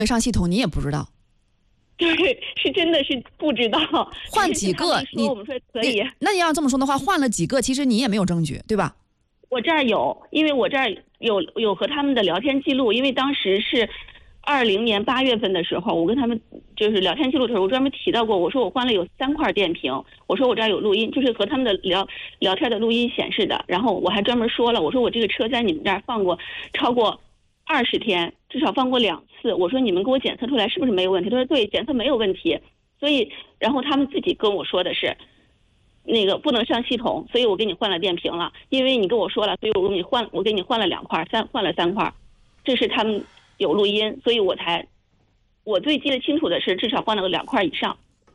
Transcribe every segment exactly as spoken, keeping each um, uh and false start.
上系统你也不知道？ 对，是真的是不知道。 换几个你我们说可以。 那你要这么说的话，换了几个，其实你也没有证据，对吧？ 我这儿有，因为我这儿有有和他们的聊天记录，因为当时是二零年八月份的时候，我跟他们就是聊天记录的时候，我专门提到过，我说我换了有三块电瓶，我说我这儿有录音，就是和他们的聊聊天的录音显示的。然后我还专门说了，我说我这个车在你们这儿放过超过二十天，至少放过两次。我说你们给我检测出来是不是没有问题？他说对，检测没有问题。所以，然后他们自己跟我说的是，那个不能上系统，所以我给你换了电瓶了。因为你跟我说了，所以我给你换，我给你换了两块，三换了三块，这是他们有录音，所以我才，我最记得清楚的是至少换了两块以上。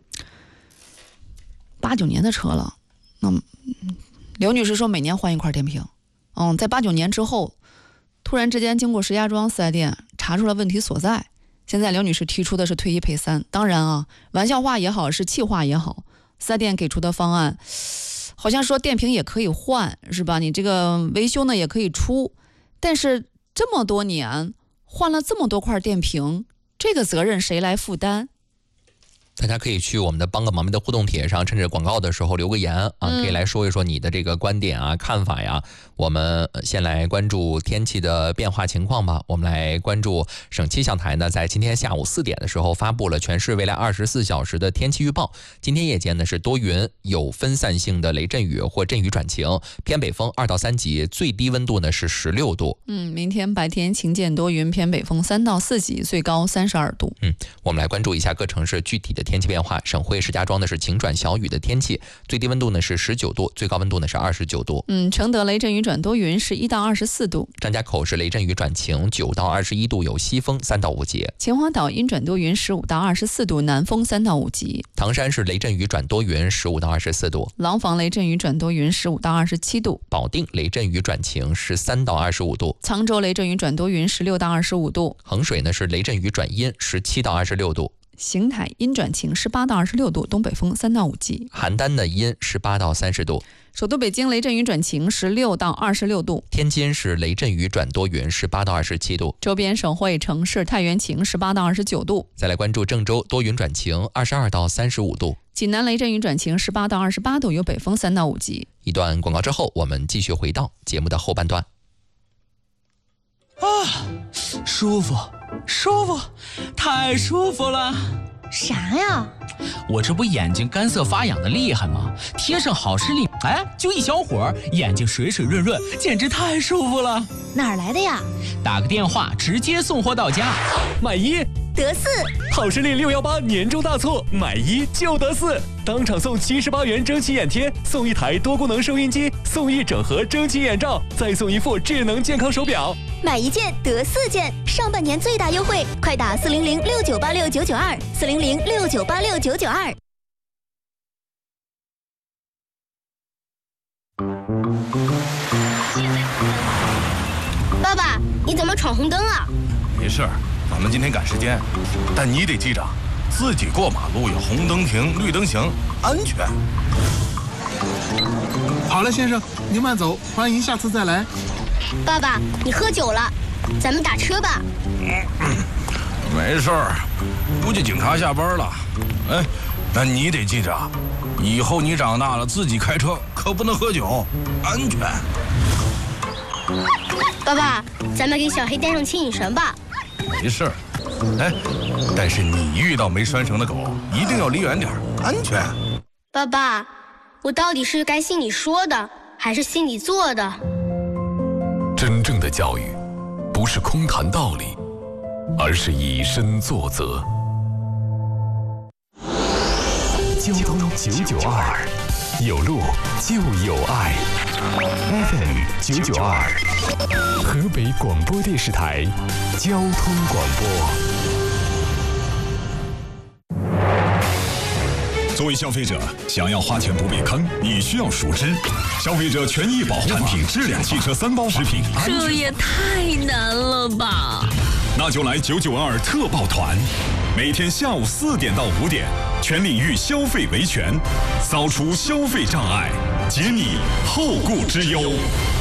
八九年的车了，那、嗯、刘女士说每年换一块电瓶，嗯，在八九年之后。突然之间，经过石家庄四 S 店查出了问题所在，现在刘女士提出的是退一赔三。当然啊，玩笑话也好，是气话也好，四 S 店给出的方案，好像说电瓶也可以换，是吧？你这个维修呢也可以出，但是这么多年换了这么多块电瓶，这个责任谁来负担？ 大家可以去我们的帮个忙的互动帖上，趁着广告的时候留个言啊， 嗯、 可以来说一说你的这个观点啊、看法呀。我们先来关注天气的变化情况吧。我们来关注省气象台呢，在今天下午四点的时候发布了全市未来二十四小时的天气预报。今天夜间呢是多云，有分散性的雷阵雨或阵雨转晴，偏北风二到三级，最低温度呢是十六度。 嗯，明天白天晴间多云，偏北风三到四级，最高三十二度。 嗯，我们来关注一下各城市具体的天气变化。省会石家庄呢是晴转小雨的天气，最低温度呢是十九度，最高温度呢是二十九度。 嗯，承德雷阵雨转多云，十一到二十四度。 张家口是雷阵雨转晴，九到二十一度，有西风三到五级。 秦皇岛阴转多云，十五到二十四度，南风三到五级。 唐山是雷阵雨转多云，十五到二十四度。 廊坊雷阵雨转多云，十五到二十七度。 保定雷阵雨转晴，十三到二十五度。 沧州雷阵雨转多云，十六到二十五度。 衡水呢是雷阵雨转阴，十七到二十六度。 邢台阴转晴，十八到二十六度，东北风三到五级。 邯郸的阴，十八到三十度。 首都北京雷阵雨转晴，十六到二十六度。 天津是雷阵雨转多云，十八到二十七度。 周边省会城市太原晴，十八到二十九度。 再来关注郑州，多云转晴，二十二到三十五度。 济南雷阵雨转晴，十八到二十八度，有北风三到五级。 一段广告之后，我们继续回到节目的后半段。 啊，舒服，舒服，太舒服了。 啥呀？ 我这不眼睛干涩发痒的厉害吗？贴上好视力，哎，就一小会儿，眼睛水水润润，简直太舒服了。 哪儿来的呀？ 打个电话，直接送货到家。 买一得四， 好视力六一八年终大促，买一就得四，当场送七十八元蒸汽眼贴，送一台多功能收音机，送一整盒蒸汽眼罩，再送一副智能健康手表。 买一件得四件，上半年最大优惠，快打四零零六九八六九九二，四零零六九八六九九二。爸爸，你怎么闯红灯啊？ 没事儿，咱们今天赶时间，但你得记着，自己过马路有红灯停，绿灯行，安全。 好了，先生，您慢走，欢迎下次再来。 爸爸，你喝酒了，咱们打车吧。 嗯、没事儿，估计警察下班了。哎，但你得记着，以后你长大了自己开车可不能喝酒，安全。 爸爸，咱们给小黑带上牵引绳吧。 没事儿，哎，但是你遇到没拴绳的狗，一定要离远点，安全。 爸爸，我到底是该信你说的，还是信你做的？ 真正的教育，不是空谈道理，而是以身作则。交通九九二，有路就有爱。F M 九九二，河北广播电视台交通广播。 作为消费者，想要花钱不被坑，你需要熟知消费者权益保护产品质量汽车三包食品安全。 这也太难了吧！ 那就来九九二特报团，每天下午四点到五点，全领域消费维权，扫除消费障碍，解你后顾之忧。